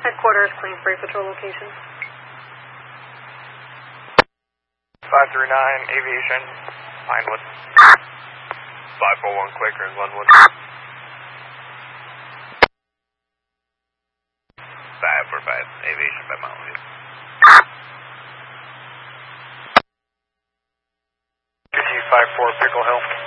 Headquarters, Queensbury Patrol location. 539 Aviation, Pinewood. 541 Quaker in Glenwood. 545 Aviation by Mountain View. 254 Pickle Hill.